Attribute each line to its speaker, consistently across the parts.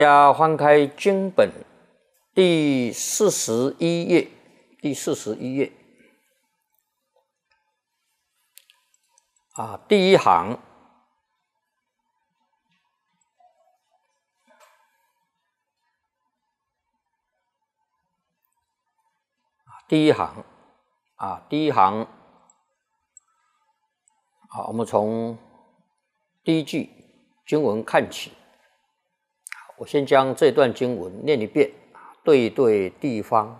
Speaker 1: 大家翻开经本第41页，第41页第一行，第一行我们从第一句经文看起。我先将这段经文念一遍，对一对地方。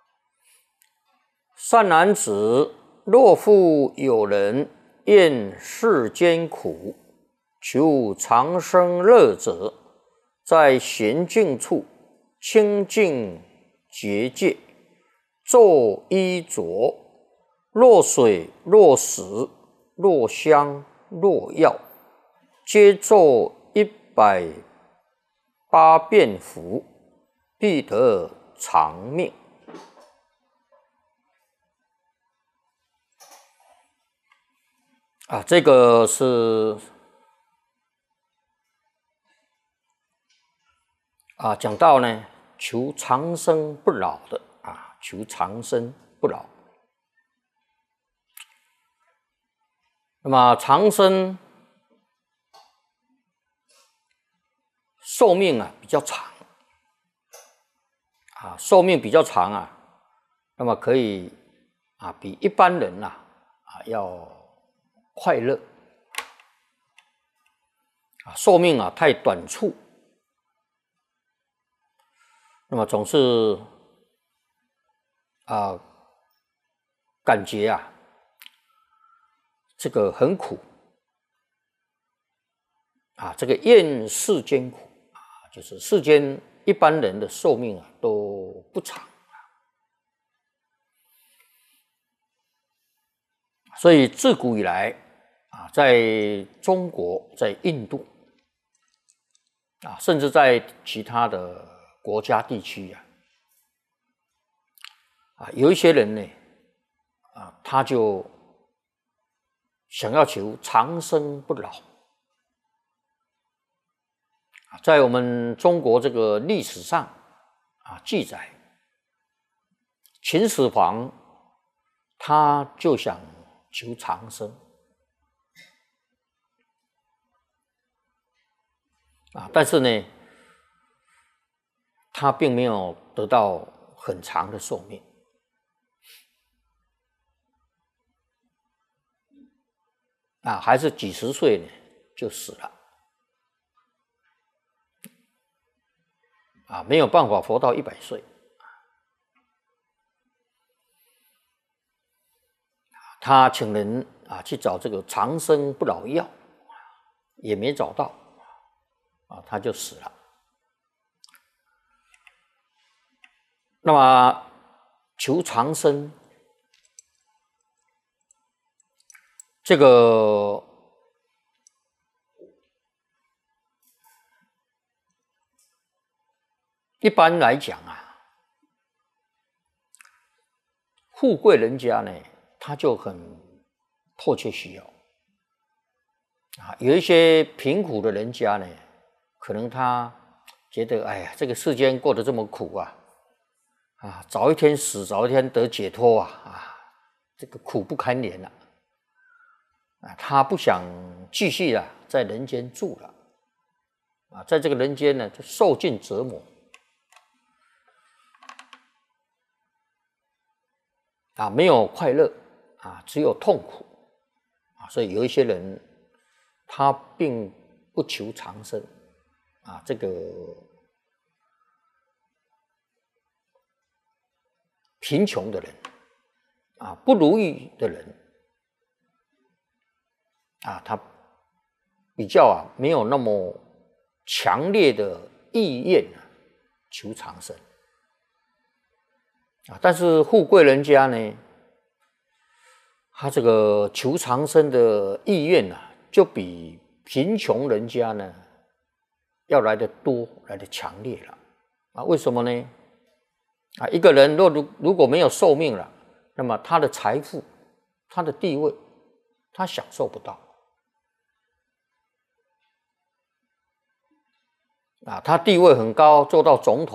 Speaker 1: 善男子，若复有人厌世间苦，求长生乐者，在闲静处清净结界，作衣着，若水若食若香若药，皆作108遍符，必得长命。这个是讲到呢，求长生不老的求长生不老。那么长生寿命比较长寿命比较长那么可以比一般人要快乐寿命太短促，那么总是感觉这个很苦这个厌世间苦就是世间一般人的寿命都不长，所以自古以来在中国、在印度甚至在其他的国家地区有一些人呢他就想要求长生不老。在我们中国这个历史上记载，秦始皇他就想求长生但是呢，他并没有得到很长的寿命还是几十岁呢就死了没有办法活到100岁。他请人去找这个长生不老药，也没找到他就死了。那么求长生，这个一般来讲富贵人家呢，他就很迫切需要有一些贫苦的人家呢，可能他觉得哎呀，这个世间过得这么苦早一天死，早一天得解脱这个苦不堪言了他不想继续在人间住了在这个人间呢，就受尽折磨没有快乐只有痛苦所以有一些人他并不求长生这个贫穷的人不如意的人他比较没有那么强烈的意愿求长生但是富贵人家呢，他这个求长生的意愿就比贫穷人家呢要来得多，来得强烈了为什么呢一个人如果没有寿命了，那么他的财富、他的地位，他享受不到啊，他地位很高，做到总统。